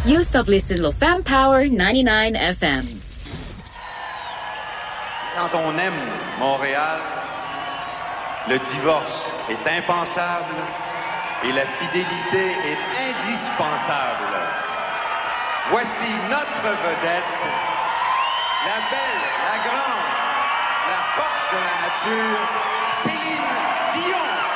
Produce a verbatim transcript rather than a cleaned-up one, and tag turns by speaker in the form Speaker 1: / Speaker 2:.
Speaker 1: You stop listening to Femme Power ninety-nine F M.
Speaker 2: Quand on aime Montréal, le divorce est impensable et la fidélité est indispensable. Voici notre vedette, la belle, la grande, la force de la nature, Céline Dion.